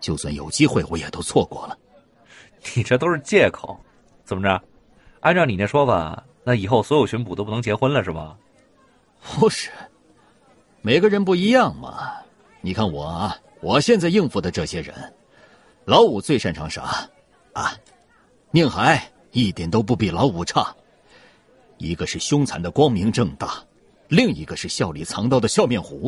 就算有机会，我也都错过了。 你这都是借口，怎么着？按照你那说法，那以后所有巡捕都不能结婚了是吧？ 不是，每个人不一样嘛。你看我啊，我现在应付的这些人，老五最擅长啥？啊，宁海一点都不比老五差。一个是凶残的光明正大，另一个是笑里藏刀的笑面虎。